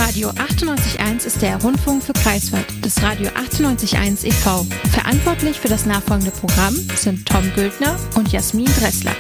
Radio 98.1 ist der Rundfunk für Greifswald des Radio 98.1 e.V. Verantwortlich für das nachfolgende Programm sind Tom Güldner und Jasmin Dressler.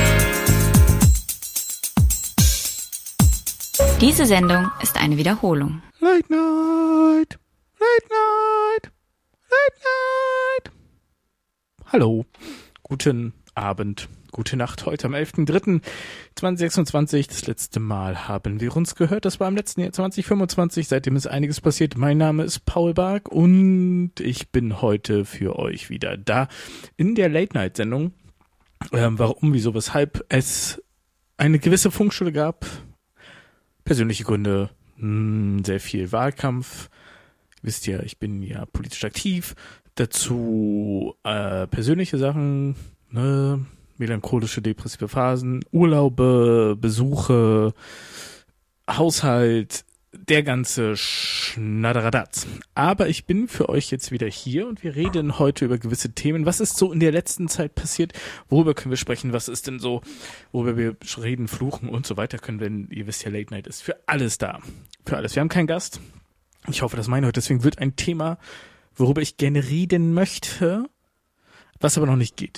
Diese Sendung ist eine Wiederholung. Late Night, Late Night, Late Night. Hallo, guten Abend, gute Nacht. Heute am 11.03.2026. Das letzte Mal haben wir uns gehört. Das war im letzten Jahr 2025. Seitdem ist einiges passiert. Mein Name ist Paul Bark und ich bin heute für euch wieder da in der Late-Night-Sendung. Warum, wieso, weshalb es eine gewisse Funkstille gab. Persönliche Gründe, sehr viel Wahlkampf. Wisst ihr, ich bin ja politisch aktiv. Dazu persönliche Sachen, ne? Melancholische, depressive Phasen, Urlaube, Besuche, Haushalt, der ganze Schnatteradatz. Aber ich bin für euch jetzt wieder hier und wir reden heute über gewisse Themen. Was ist so in der letzten Zeit passiert? Worüber können wir sprechen? Was ist denn so, worüber wir reden, fluchen und so weiter können, wenn ihr wisst ja, Late Night ist für alles da. Für alles. Wir haben keinen Gast. Ich hoffe, das meine heute. Deswegen wird ein Thema, worüber ich gerne reden möchte, was aber noch nicht geht.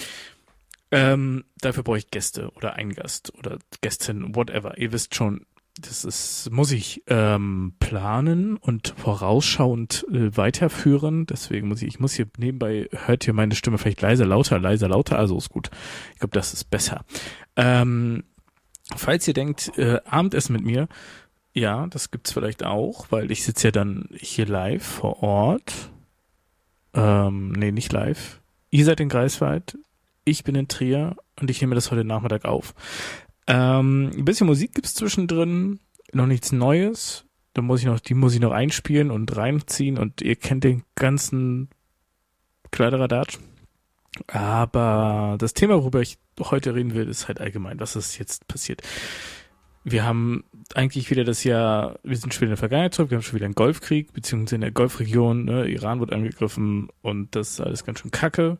Dafür brauche ich Gäste oder einen Gast oder Gästin, whatever. Ihr wisst schon, muss ich planen und vorausschauend weiterführen. Deswegen muss hier nebenbei, hört ihr meine Stimme vielleicht leiser, lauter, also ist gut. Ich glaube, das ist besser. Falls ihr denkt, Abendessen mit mir, ja, das gibt's vielleicht auch, weil ich sitze ja dann hier live vor Ort. Nee, nicht live. Ihr seid in Greifswald. Ich bin in Trier und ich nehme das heute Nachmittag auf. Ein bisschen Musik gibt's zwischendrin, noch nichts Neues. Die muss ich noch einspielen und reinziehen und ihr kennt den ganzen Kleideradatsch. Aber das Thema, worüber ich heute reden will, ist halt allgemein, was ist jetzt passiert. Wir haben eigentlich wieder wir sind schon wieder in der Vergangenheit zurück, wir haben schon wieder einen Golfkrieg, beziehungsweise in der Golfregion, ne, Iran wird angegriffen und das ist alles ganz schön kacke.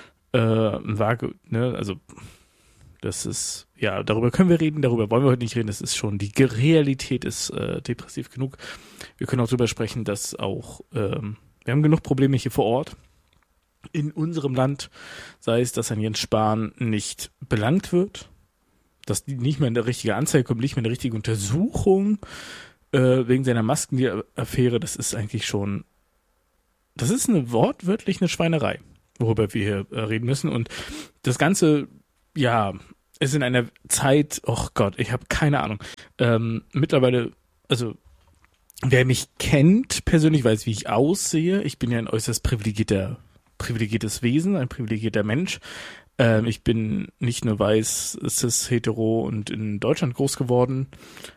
Also das ist, ja, darüber können wir reden, darüber wollen wir heute nicht reden, das ist schon, die Realität ist depressiv genug. Wir können auch darüber sprechen, dass auch, wir haben genug Probleme hier vor Ort in unserem Land, sei es, dass ein Jens Spahn nicht belangt wird, dass nicht mehr eine richtige Anzeige kommt, nicht mehr eine richtige Untersuchung wegen seiner Masken-Affäre, das ist eigentlich schon, das ist wortwörtlich eine Schweinerei, worüber wir hier reden müssen. Und das Ganze, ja, ist in einer Zeit, oh Gott, ich habe keine Ahnung. Mittlerweile, also wer mich kennt persönlich, weiß, wie ich aussehe. Ich bin ja ein äußerst privilegiertes Wesen, ein privilegierter Mensch. Ich bin nicht nur weiß, cis, hetero und in Deutschland groß geworden.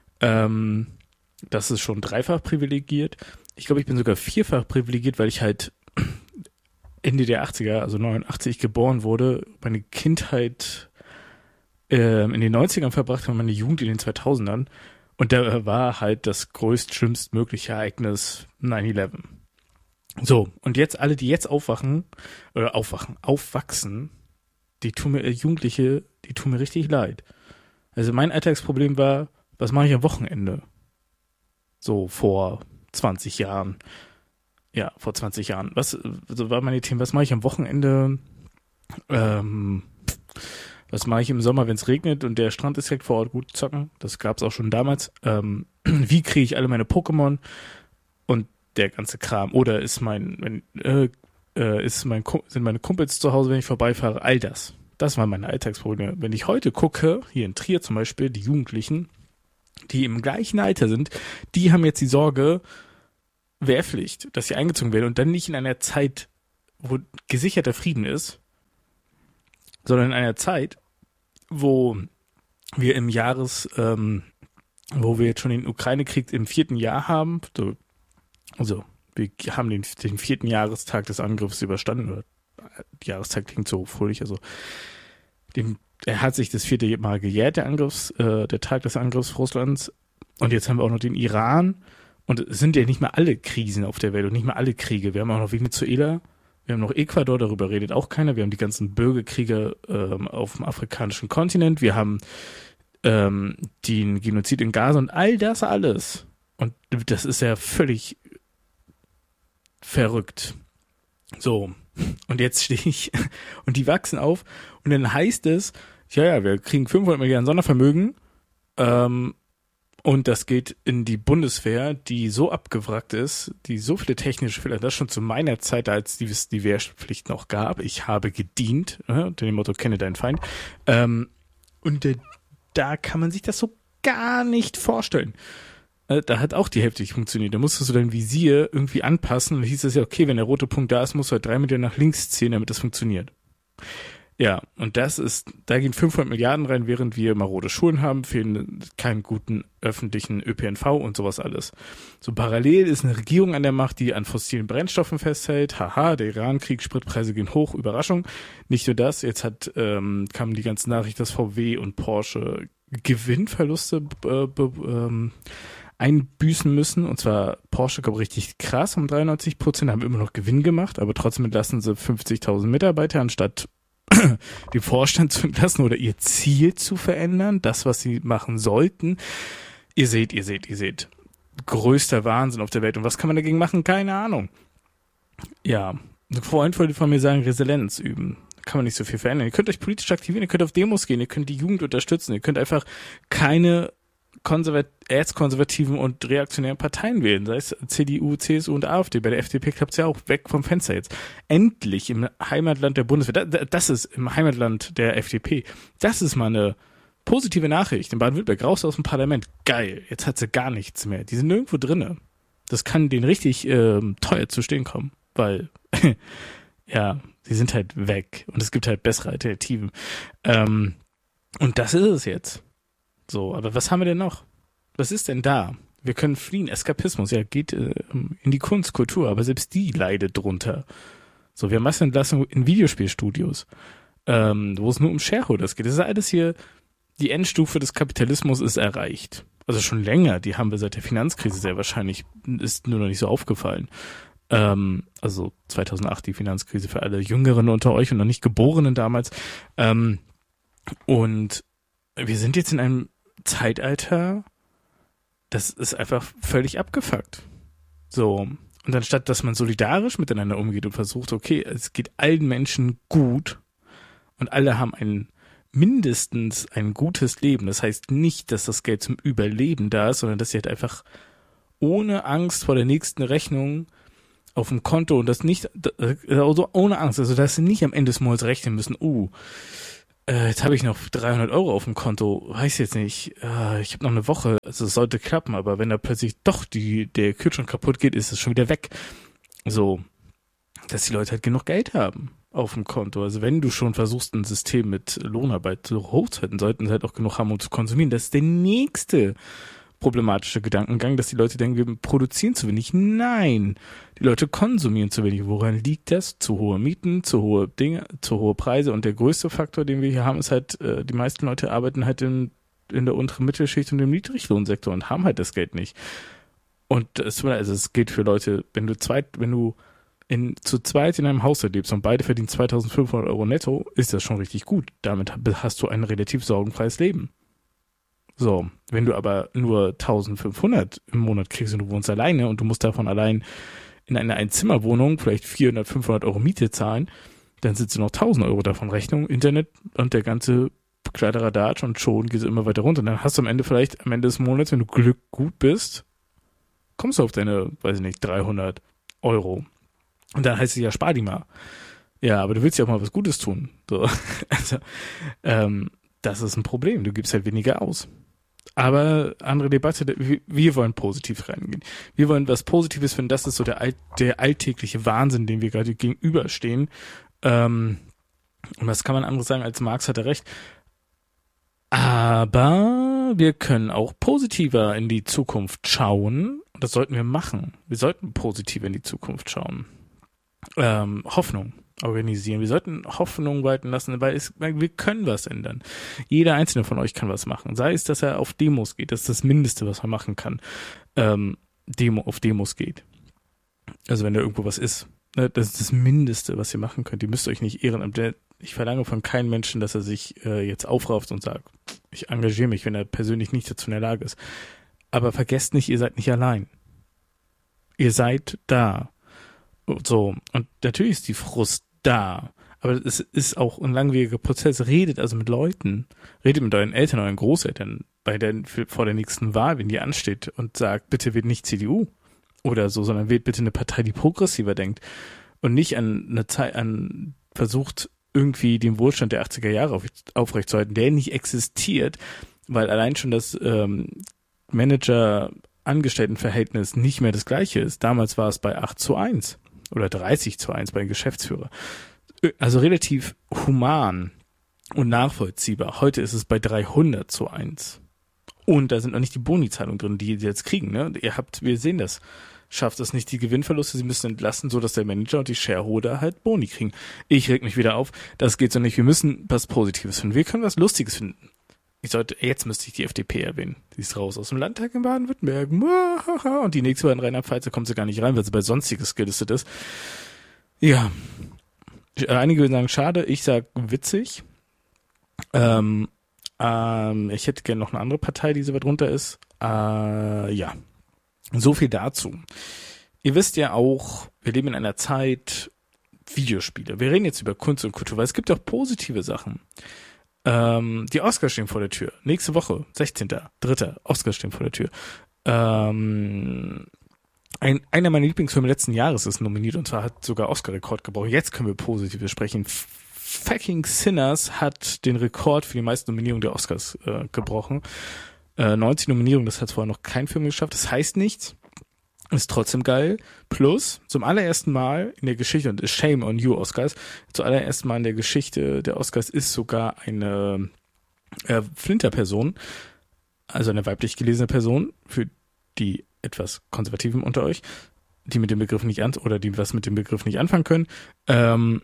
Das ist schon dreifach privilegiert. Ich glaube, ich bin sogar vierfach privilegiert, weil ich halt Ende der 80er, also 89 geboren wurde, meine Kindheit in den 90ern verbracht habe, meine Jugend in den 2000ern und da war halt das schlimmstmögliche Ereignis 9/11. So, und jetzt alle, die jetzt aufwachsen, Jugendliche, die tun mir richtig leid. Also mein Alltagsproblem war, was mache ich am Wochenende? So vor 20 Jahren. Ja, vor 20 Jahren. So war meine Themen, was mache ich am Wochenende? Was mache ich im Sommer, wenn es regnet und der Strand ist direkt vor Ort, gut zocken? Das gab es auch schon damals. Wie kriege ich alle meine Pokémon und der ganze Kram? Oder sind meine Kumpels zu Hause, wenn ich vorbeifahre? All das. Das waren meine Alltagsprobleme. Wenn ich heute gucke, hier in Trier zum Beispiel, die Jugendlichen, die im gleichen Alter sind, die haben jetzt die Sorge, Wehrpflicht, dass sie eingezogen werden und dann nicht in einer Zeit, wo gesicherter Frieden ist, sondern in einer Zeit, wo wir wo wir jetzt schon den Ukraine-Krieg im 4. Jahr haben, also wir haben den 4. Jahrestag des Angriffs überstanden, oder Jahrestag klingt so fröhlich, also er hat sich das 4. Mal gejährt, der Tag des Angriffs Russlands, und jetzt haben wir auch noch den Iran. Und es sind ja nicht mehr alle Krisen auf der Welt und nicht mehr alle Kriege. Wir haben auch noch Venezuela, wir haben noch Ecuador, darüber redet auch keiner. Wir haben die ganzen Bürgerkriege auf dem afrikanischen Kontinent. Wir haben den Genozid in Gaza und all das alles Und das ist ja völlig verrückt. So, und jetzt stehe ich und die wachsen auf und dann heißt es, ja, wir kriegen 500 Milliarden Sondervermögen und das geht in die Bundeswehr, die so abgewrackt ist, die so viele technische Fehler, das schon zu meiner Zeit, als die Wehrpflicht noch gab. Ich habe gedient, unter dem Motto, kenne deinen Feind. Und da kann man sich das so gar nicht vorstellen. Da hat auch die Hälfte nicht funktioniert. Da musstest du dein Visier irgendwie anpassen und hieß es ja, okay, wenn der rote Punkt da ist, musst du halt 3 Meter nach links ziehen, damit das funktioniert. Ja, und da gehen 500 Milliarden rein, während wir marode Schulen haben, fehlen keinen guten öffentlichen ÖPNV und sowas alles. So parallel ist eine Regierung an der Macht, die an fossilen Brennstoffen festhält. Haha, der Iran-Krieg, Spritpreise gehen hoch, Überraschung. Nicht nur das, jetzt kam die ganze Nachricht, dass VW und Porsche Gewinnverluste einbüßen müssen, und zwar Porsche, glaube ich, richtig krass, um 93%, haben immer noch Gewinn gemacht, aber trotzdem entlassen sie 50.000 Mitarbeiter, anstatt den Vorstand zu entlassen oder ihr Ziel zu verändern, das, was sie machen sollten. Ihr seht. Größter Wahnsinn auf der Welt. Und was kann man dagegen machen? Keine Ahnung. Ja, ein Freund wollte von mir sagen, Resilienz üben. Kann man nicht so viel verändern. Ihr könnt euch politisch aktivieren, ihr könnt auf Demos gehen, ihr könnt die Jugend unterstützen, ihr könnt einfach keine erzkonservativen und reaktionären Parteien wählen, sei es CDU, CSU und AfD. Bei der FDP klappt es ja auch weg vom Fenster jetzt. Endlich im Heimatland der Bundeswehr, das ist im Heimatland der FDP, das ist mal eine positive Nachricht. In Baden-Württemberg raus aus dem Parlament, geil, jetzt hat sie gar nichts mehr. Die sind nirgendwo drinne. Das kann denen richtig teuer zu stehen kommen, weil ja, sie sind halt weg und es gibt halt bessere Alternativen. Und das ist es jetzt. So, aber was haben wir denn noch? Was ist denn da? Wir können fliehen, Eskapismus, ja, geht in die Kunst, Kultur, aber selbst die leidet drunter. So, wir haben Massenentlassung in Videospielstudios, wo es nur um Shareholders geht. Das ist alles hier, die Endstufe des Kapitalismus ist erreicht. Also schon länger, die haben wir seit der Finanzkrise sehr wahrscheinlich, ist nur noch nicht so aufgefallen. Also 2008 die Finanzkrise für alle Jüngeren unter euch und noch nicht Geborenen damals. Und wir sind jetzt in einem Zeitalter, das ist einfach völlig abgefuckt. So. Und anstatt, dass man solidarisch miteinander umgeht und versucht, okay, es geht allen Menschen gut und alle haben mindestens ein gutes Leben. Das heißt nicht, dass das Geld zum Überleben da ist, sondern dass sie halt einfach ohne Angst vor der nächsten Rechnung auf dem Konto und das nicht, also ohne Angst, also dass sie nicht am Ende des Monats rechnen müssen, jetzt habe ich noch 300 Euro auf dem Konto, weiß jetzt nicht, ich habe noch eine Woche, also es sollte klappen, aber wenn da plötzlich doch der Kühlschrank kaputt geht, ist es schon wieder weg. So, dass die Leute halt genug Geld haben auf dem Konto. Also wenn du schon versuchst, ein System mit Lohnarbeit hochzuhalten, sollten sie halt auch genug haben, um zu konsumieren. Das ist der nächste problematische Gedankengang, dass die Leute denken, wir produzieren zu wenig. Nein, die Leute konsumieren zu wenig. Woran liegt das? Zu hohe Mieten, zu hohe Dinge, zu hohe Preise. Und der größte Faktor, den wir hier haben, ist halt, die meisten Leute arbeiten halt in der unteren Mittelschicht und im Niedriglohnsektor und haben halt das Geld nicht. Und es gilt für Leute, wenn du zu zweit in einem Haushalt lebst und beide verdienen 2.500 Euro netto, ist das schon richtig gut. Damit hast du ein relativ sorgenfreies Leben. So, wenn du aber nur 1.500 im Monat kriegst und du wohnst alleine und du musst davon allein in einer Einzimmerwohnung vielleicht 400, 500 Euro Miete zahlen, dann sitzt du noch 1.000 Euro davon Rechnung, Internet und der ganze Kladderadatsch und schon geht es immer weiter runter. Und dann hast du am Ende des Monats, wenn du gut bist, kommst du auf deine, weiß ich nicht, 300 Euro. Und dann heißt es ja, spar die mal. Ja, aber du willst ja auch mal was Gutes tun. So. Also, das ist ein Problem. Du gibst halt weniger aus. Aber andere Debatte, wir wollen positiv reingehen. Wir wollen was Positives finden. Das ist so der alltägliche Wahnsinn, dem wir gerade gegenüberstehen. Und was kann man anderes sagen, als Marx hatte recht. Aber wir können auch positiver in die Zukunft schauen. Und das sollten wir machen. Wir sollten positiver in die Zukunft schauen. Hoffnung organisieren. Wir sollten Hoffnung walten lassen, weil wir können was ändern. Jeder einzelne von euch kann was machen. Sei es, dass er auf Demos geht. Das ist das Mindeste, was man machen kann. Auf Demos geht. Also wenn da irgendwo was ist. Ne, das ist das Mindeste, was ihr machen könnt. Ihr müsst euch nicht ehren. Ich verlange von keinem Menschen, dass er sich jetzt aufrafft und sagt, ich engagiere mich, wenn er persönlich nicht dazu in der Lage ist. Aber vergesst nicht, ihr seid nicht allein. Ihr seid da. Und so. Und natürlich ist die Frust da. Aber es ist auch ein langwieriger Prozess. Redet also mit Leuten. Redet mit euren Eltern, euren Großeltern vor der nächsten Wahl, wenn die ansteht, und sagt, bitte wählt nicht CDU oder so, sondern wählt bitte eine Partei, die progressiver denkt und nicht versucht, irgendwie den Wohlstand der 80er Jahre aufrechtzuerhalten, der nicht existiert, weil allein schon das Manager-Angestellten-Verhältnis nicht mehr das gleiche ist. Damals war es bei 8:1 oder 30:1 bei den Geschäftsführer. Also relativ human und nachvollziehbar. Heute ist es bei 300:1. Und da sind noch nicht die Boni-Zahlungen drin, die jetzt kriegen. Ne? Wir sehen das. Schafft es nicht die Gewinnverluste, sie müssen entlassen, so dass der Manager und die Shareholder halt Boni kriegen. Ich reg mich wieder auf. Das geht so nicht. Wir müssen was Positives finden. Wir können was Lustiges finden. Jetzt müsste ich die FDP erwähnen. Sie ist raus aus dem Landtag in Baden-Württemberg. Und die nächste Mal in Rheinland-Pfalz kommt sie gar nicht rein, weil sie bei Sonstiges gelistet ist. Ja. Einige würden sagen, schade. Ich sag witzig. Ich hätte gerne noch eine andere Partei, die so weit runter ist. Ja. So viel dazu. Ihr wisst ja auch, wir leben in einer Zeit Videospiele. Wir reden jetzt über Kunst und Kultur, weil es gibt auch positive Sachen. Die Oscars stehen vor der Tür. Nächste Woche, 16.3. Oscars stehen vor der Tür. Einer meiner Lieblingsfilme letzten Jahres ist nominiert und zwar hat sogar Oscar-Rekord gebrochen. Jetzt können wir positiv sprechen. Fucking Sinners hat den Rekord für die meisten Nominierungen der Oscars gebrochen. 90 Nominierungen, das hat vorher noch kein Film geschafft. Das heißt nichts. Ist trotzdem geil. Plus, zum allerersten Mal in der Geschichte, und Shame on You Oscars, zum allerersten Mal in der Geschichte der Oscars ist sogar eine Flinterperson, also eine weiblich gelesene Person, für die etwas Konservativen unter euch, die mit dem Begriff nicht die was mit dem Begriff nicht anfangen können, eine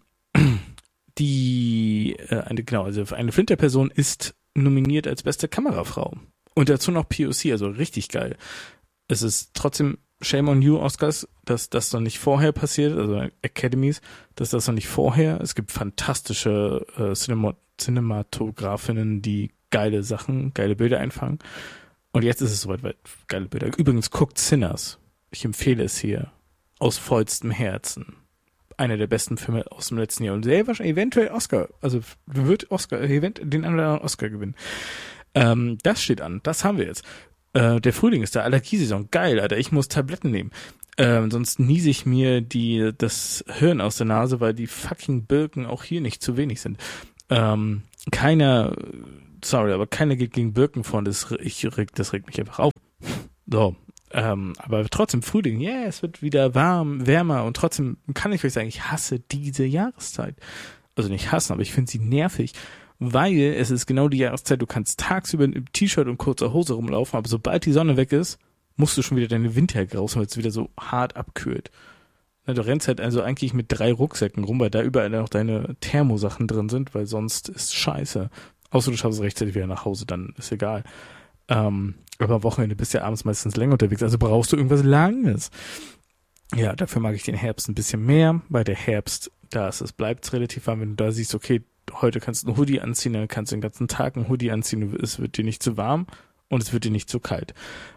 Flinterperson ist nominiert als beste Kamerafrau. Und dazu noch POC, also richtig geil. Es ist trotzdem Shame on You Oscars, dass das noch nicht vorher passiert, also Academies, dass das noch nicht vorher. Es gibt fantastische Cinematografinnen, die geile Bilder einfangen. Und jetzt ist es soweit, geile Bilder. Übrigens, guckt Sinners. Ich empfehle es hier. Aus vollstem Herzen. Einer der besten Filme aus dem letzten Jahr. Und sehr wahrscheinlich eventuell Oscar. Also wird den anderen Oscar gewinnen. Das steht an. Das haben wir jetzt. Der Frühling ist da. Allergiesaison. Geil, Alter. Ich muss Tabletten nehmen. Sonst niese ich mir das Hirn aus der Nase, weil die fucking Birken auch hier nicht zu wenig sind. Keiner geht gegen Birken vor. Das regt mich einfach auf. So. Aber trotzdem Frühling, es wird wieder wärmer und trotzdem kann ich euch sagen, ich hasse diese Jahreszeit. Also nicht hassen, aber ich finde sie nervig, weil es ist genau die Jahreszeit, du kannst tagsüber im T-Shirt und kurzer Hose rumlaufen, aber sobald die Sonne weg ist, musst du schon wieder deine Winterjacke raus, weil es wieder so hart abkühlt. Du rennst halt also eigentlich mit 3 Rucksäcken rum, weil da überall noch deine Thermosachen drin sind, weil sonst ist scheiße. Außer du schaffst es rechtzeitig wieder nach Hause, dann ist egal. Aber am Wochenende bist du ja abends meistens länger unterwegs, also brauchst du irgendwas Langes. Ja, dafür mag ich den Herbst ein bisschen mehr, weil der Herbst, bleibt relativ warm, wenn du da siehst, okay, heute kannst du einen Hoodie anziehen, dann kannst du den ganzen Tag einen Hoodie anziehen, es wird dir nicht zu warm und es wird dir nicht zu kalt.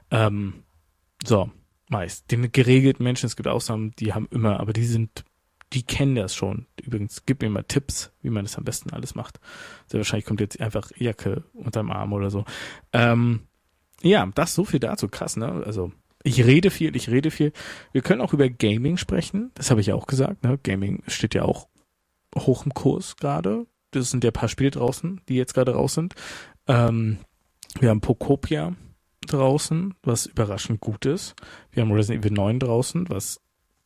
Meist. Den geregelten Menschen, es gibt Ausnahmen, die haben immer, aber die kennen das schon. Übrigens, gib mir mal Tipps, wie man das am besten alles macht. Sehr wahrscheinlich kommt jetzt einfach Jacke unterm Arm oder so. Das so viel dazu, krass, ne? Also, ich rede viel. Wir können auch über Gaming sprechen, das habe ich ja auch gesagt, ne? Gaming steht ja auch hoch im Kurs gerade. Das sind ja ein paar Spiele draußen, die jetzt gerade raus sind. Wir haben Pokopia draußen, was überraschend gut ist. Wir haben Resident Evil 9 draußen, was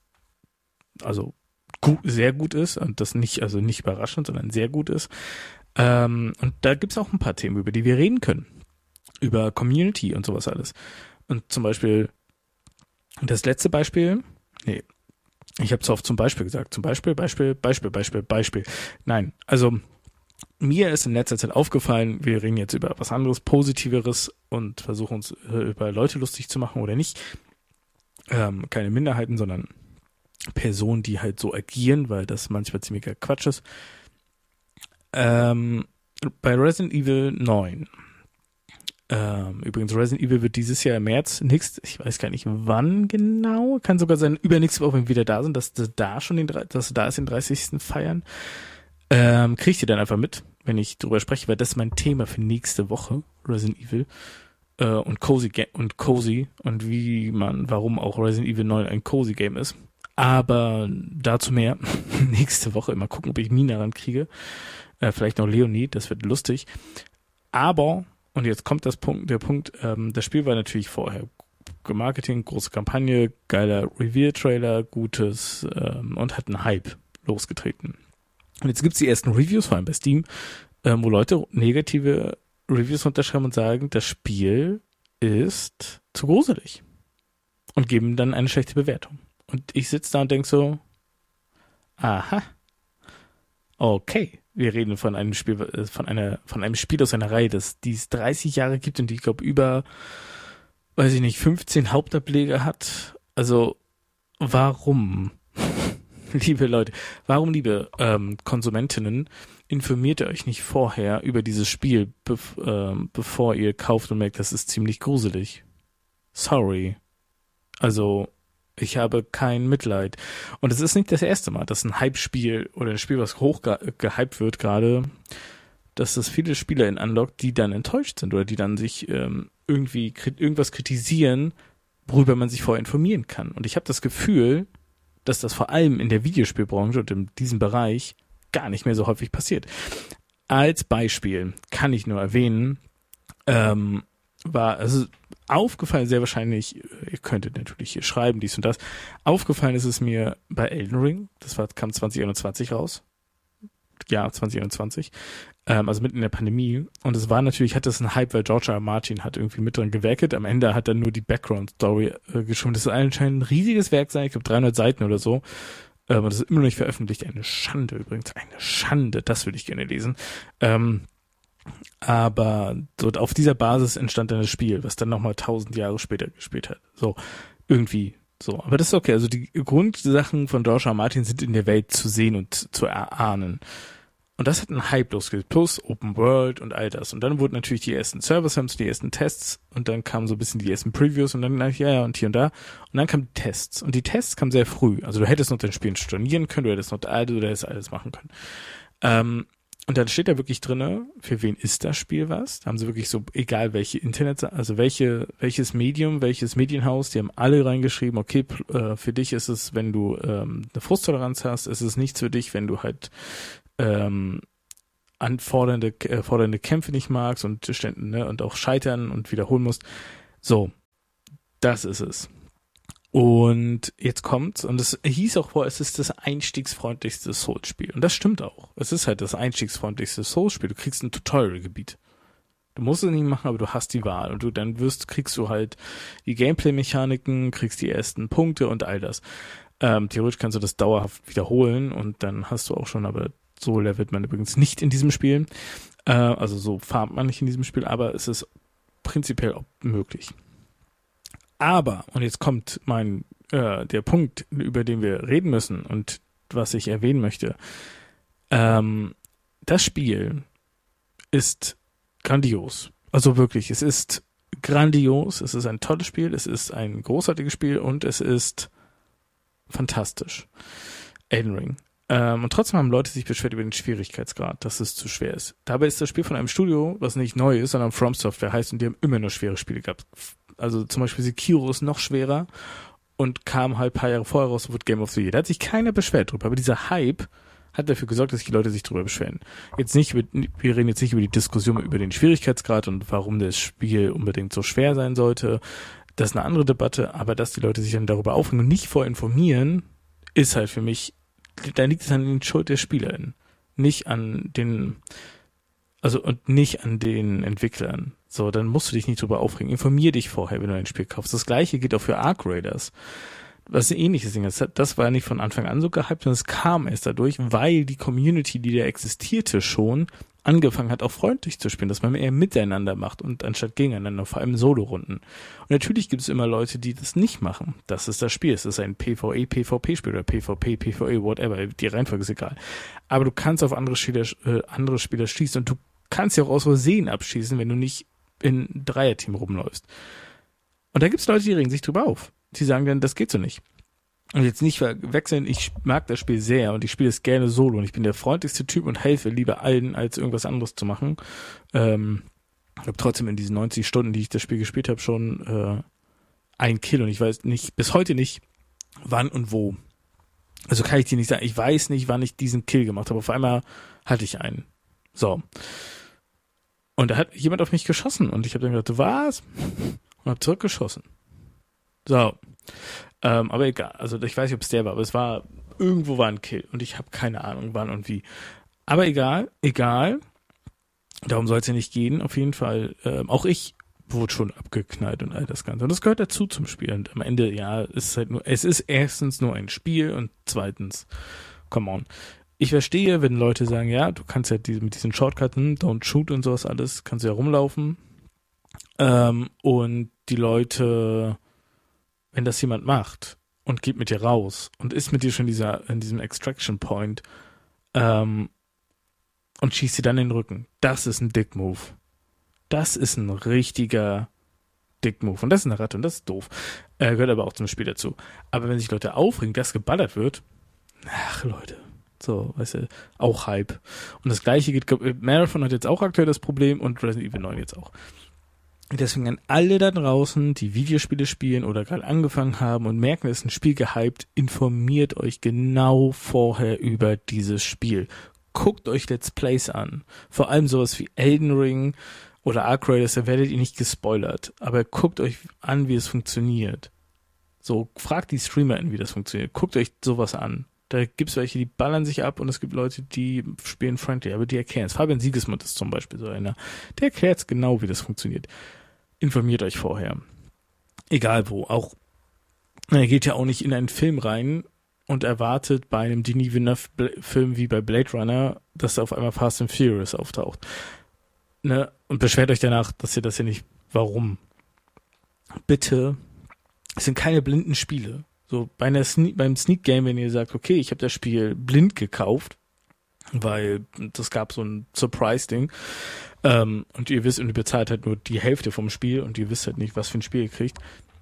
sehr gut ist und das nicht überraschend, sondern sehr gut ist. Und da gibt's auch ein paar Themen, über die wir reden können. Über Community und sowas alles. Und zum Beispiel, das letzte Beispiel, ich habe zu oft zum Beispiel gesagt. Zum Beispiel. Nein, also mir ist in letzter Zeit aufgefallen, wir reden jetzt über was anderes, Positiveres und versuchen uns über Leute lustig zu machen oder nicht. Keine Minderheiten, sondern Personen, die halt so agieren, weil das manchmal ziemlicher Quatsch ist. Bei Resident Evil 9 Übrigens, Resident Evil wird dieses Jahr im März, ich weiß gar nicht wann genau, kann sogar sein, übernächste Woche, wenn wir wieder da sind, dass sie da ist den 30. feiern. Kriegt ihr dann einfach mit, wenn ich drüber spreche, weil das ist mein Thema für nächste Woche, Resident Evil. Und Cozy und warum auch Resident Evil 9 ein Cozy Game ist. Aber dazu mehr nächste Woche. Mal gucken, ob ich Mina rankriege. Vielleicht noch Leonie, das wird lustig. Aber, und jetzt kommt der Punkt, das Spiel war natürlich vorher Marketing, große Kampagne, geiler Reveal-Trailer, gutes und hat einen Hype losgetreten. Und jetzt gibt's die ersten Reviews, vor allem bei Steam, wo Leute negative Reviews unterschreiben und sagen, das Spiel ist zu gruselig und geben dann eine schlechte Bewertung. Und ich sitze da und denke so, aha, okay, wir reden von einem Spiel, von einem Spiel aus einer Reihe, die es 30 Jahre gibt und die, ich glaube, über, 15 Hauptableger hat. Also, warum? Liebe Leute, warum, liebe Konsumentinnen, informiert ihr euch nicht vorher über dieses Spiel, bevor ihr kauft und merkt, das ist ziemlich gruselig? Sorry. Also, ich habe kein Mitleid. Und es ist nicht das erste Mal, dass ein Hype-Spiel oder ein Spiel, was hoch gehypt wird gerade, dass es viele SpielerInnen anlockt, die dann enttäuscht sind oder die dann sich irgendwie irgendwas kritisieren, worüber man sich vorher informieren kann. Und ich habe das Gefühl, dass das vor allem in der Videospielbranche und in diesem Bereich gar nicht mehr so häufig passiert. Als Beispiel kann ich nur erwähnen, war aufgefallen, sehr wahrscheinlich, ihr könntet natürlich hier schreiben, dies und das, aufgefallen ist es mir bei Elden Ring, kam 2021 raus, Jahr 2021, also mitten in der Pandemie, und es war natürlich, hat das einen Hype, weil George R. R. Martin hat irgendwie mit dran gewerkelt, am Ende hat er nur die Background-Story geschrieben, das soll anscheinend ein riesiges Werk sein, ich glaube 300 Seiten oder so, und das ist immer noch nicht veröffentlicht, eine Schande übrigens, eine Schande, das würde ich gerne lesen, aber dort auf dieser Basis entstand dann das Spiel, was dann nochmal 1000 Jahre später gespielt hat. So, irgendwie so. Aber das ist okay. Also die Grundsachen von George R. R. Martin sind in der Welt zu sehen und zu erahnen. Und das hat einen Hype losgelöst. Plus Open World und all das. Und dann wurden natürlich die ersten Server-Sams, die ersten Tests und dann kamen so ein bisschen die ersten Previews und dann und hier und da. Und dann kamen die Tests. Und die Tests kamen sehr früh. Also du hättest noch dein Spiel stornieren können, du hättest alles machen können. Und dann steht da wirklich drinne, für wen ist das Spiel was? Da haben sie wirklich so, egal welche also welches Medium, welches Medienhaus, die haben alle reingeschrieben, okay, für dich ist es, wenn du eine Frusttoleranz hast, ist es nichts für dich, wenn du halt fordernde Kämpfe nicht magst und und auch scheitern und wiederholen musst. So, das ist es. Und jetzt kommt's, und es hieß auch vorher, es ist das einstiegsfreundlichste Souls-Spiel. Und das stimmt auch. Es ist halt das einstiegsfreundlichste Souls-Spiel. Du kriegst ein Tutorial-Gebiet. Du musst es nicht machen, aber du hast die Wahl. Und kriegst du halt die Gameplay-Mechaniken, kriegst die ersten Punkte und all das. Theoretisch kannst du das dauerhaft wiederholen und dann hast du auch schon, aber so levelt man übrigens nicht in diesem Spiel. Also so farmt man nicht in diesem Spiel, aber es ist prinzipiell auch möglich. Aber, und jetzt kommt der Punkt, über den wir reden müssen und was ich erwähnen möchte. Das Spiel ist grandios. Also wirklich, es ist grandios, es ist ein tolles Spiel, es ist ein großartiges Spiel und es ist fantastisch. Elden Ring. Und trotzdem haben Leute sich beschwert über den Schwierigkeitsgrad, dass es zu schwer ist. Dabei ist das Spiel von einem Studio, was nicht neu ist, sondern From Software heißt, und die haben immer nur schwere Spiele gehabt. Also zum Beispiel Sekiro ist noch schwerer und kam halt ein paar Jahre vorher raus und wurde Game of the Year. Da hat sich keiner beschwert drüber, aber dieser Hype hat dafür gesorgt, dass die Leute sich drüber beschweren. Wir reden jetzt nicht über die Diskussion über den Schwierigkeitsgrad und warum das Spiel unbedingt so schwer sein sollte. Das ist eine andere Debatte, aber dass die Leute sich dann darüber aufregen und nicht vorinformieren, ist halt für mich, da liegt es an den Schuld der SpielerInnen. Nicht an den Entwicklern. So, dann musst du dich nicht drüber aufregen. Informier dich vorher, wenn du ein Spiel kaufst. Das Gleiche gilt auch für Arc Raiders. Was ein ähnliches Ding ist. Das war nicht von Anfang an so gehypt, sondern es kam erst dadurch, weil die Community, die da existierte schon, angefangen hat, auch freundlich zu spielen, dass man eher miteinander macht und anstatt gegeneinander, vor allem Solo-Runden. Und natürlich gibt es immer Leute, die das nicht machen. Das ist das Spiel. Es ist ein PvE-PvP-Spiel oder PvP, PvE, whatever. Die Reihenfolge ist egal. Aber du kannst auf andere Spieler schießen und du kannst ja auch aus Versehen abschießen, wenn du nicht in Dreierteam rumläufst. Und da gibt's Leute, die regen sich drüber auf. Die sagen dann, das geht so nicht. Und jetzt nicht verwechseln, ich mag das Spiel sehr und ich spiele es gerne solo und ich bin der freundlichste Typ und helfe lieber allen, als irgendwas anderes zu machen. Ich habe trotzdem in diesen 90 Stunden, die ich das Spiel gespielt habe, schon ein Kill und ich weiß nicht, bis heute nicht, wann und wo. Also kann ich dir nicht sagen, ich weiß nicht, wann ich diesen Kill gemacht habe. Auf einmal hatte ich einen. So. Und da hat jemand auf mich geschossen und ich habe dann gedacht, was? Und habe zurückgeschossen. So. Aber egal, also ich weiß nicht, ob es der war, aber irgendwo war ein Kill und ich habe keine Ahnung, wann und wie. Aber egal, darum soll es ja nicht gehen, auf jeden Fall. Auch ich wurde schon abgeknallt und all das Ganze. Und das gehört dazu zum Spiel. Und am Ende, ja, es ist erstens nur ein Spiel und zweitens, come on. Ich verstehe, wenn Leute sagen, ja, du kannst ja mit diesen Shortcuts, don't shoot und sowas alles, kannst du ja rumlaufen. Und die Leute, wenn das jemand macht und geht mit dir raus und ist mit dir schon in diesem Extraction Point und schießt dir dann in den Rücken, das ist ein Dick-Move. Das ist ein richtiger Dick-Move. Und das ist eine Ratte und das ist doof. Gehört aber auch zum Spiel dazu. Aber wenn sich Leute aufregen, dass geballert wird, ach Leute, so, weißt du, auch Hype. Und das gleiche geht, Marathon hat jetzt auch aktuell das Problem und Resident Evil 9 jetzt auch. Deswegen an alle da draußen, die Videospiele spielen oder gerade angefangen haben und merken, es ist ein Spiel gehypt, informiert euch genau vorher über dieses Spiel. Guckt euch Let's Plays an. Vor allem sowas wie Elden Ring oder Ark Raiders, da werdet ihr nicht gespoilert. Aber guckt euch an, wie es funktioniert. So, fragt die StreamerInnen, wie das funktioniert. Guckt euch sowas an. Da gibt's welche, die ballern sich ab und es gibt Leute, die spielen friendly, aber die erklären es. Fabian Siegesmund ist zum Beispiel so einer. Der erklärt genau, wie das funktioniert. Informiert euch vorher. Egal wo. Auch, er geht ja auch nicht in einen Film rein und erwartet bei einem Denis Villeneuve-Film wie bei Blade Runner, dass da auf einmal Fast and Furious auftaucht. Ne? Und beschwert euch danach, dass ihr das ja nicht, warum? Bitte, es sind keine blinden Spiele. So beim Sneak Game, wenn ihr sagt, okay, ich habe das Spiel blind gekauft, weil das gab so ein Surprise-Ding, und ihr wisst, und ihr bezahlt halt nur die Hälfte vom Spiel und ihr wisst halt nicht, was für ein Spiel ihr kriegt.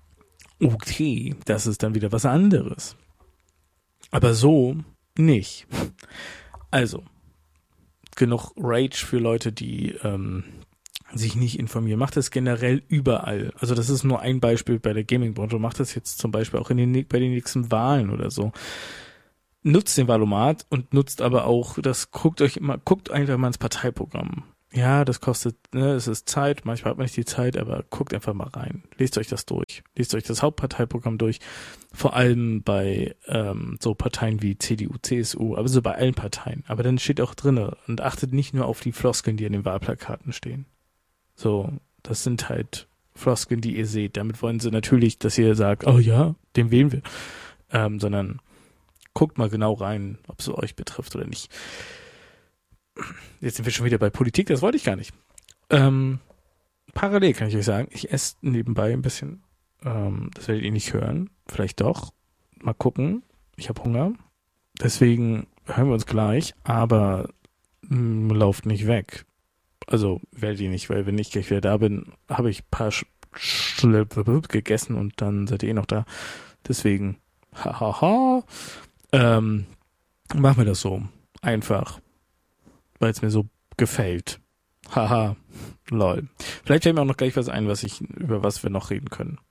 Okay, das ist dann wieder was anderes. Aber so nicht. Also, genug Rage für Leute, die sich nicht informieren. Macht das generell überall. Also das ist nur ein Beispiel bei der Gaming-Branche. Macht das jetzt zum Beispiel auch bei den nächsten Wahlen oder so. Nutzt den Wahlomat und nutzt aber auch, guckt einfach mal ins Parteiprogramm. Ja, das kostet, es ist Zeit, manchmal hat man nicht die Zeit, aber guckt einfach mal rein. Lest euch das durch. Lest euch das Hauptparteiprogramm durch. Vor allem bei so Parteien wie CDU, CSU, aber so bei allen Parteien. Aber dann steht auch drinne und achtet nicht nur auf die Floskeln, die an den Wahlplakaten stehen. So, das sind halt Floskeln, die ihr seht. Damit wollen sie natürlich, dass ihr sagt, oh ja, den wählen wir. Sondern guckt mal genau rein, ob es euch betrifft oder nicht. Jetzt sind wir schon wieder bei Politik, das wollte ich gar nicht. Parallel kann ich euch sagen, ich esse nebenbei ein bisschen. Das werdet ihr nicht hören. Vielleicht doch. Mal gucken. Ich habe Hunger. Deswegen hören wir uns gleich, aber lauft nicht weg. Also werdet ihr nicht, weil wenn ich gleich wieder da bin, habe ich ein paar gegessen und dann seid ihr noch da. Deswegen, machen wir das so. Einfach. Weil es mir so gefällt. Haha, lol. Vielleicht fällt mir auch noch gleich was ein, über was wir noch reden können.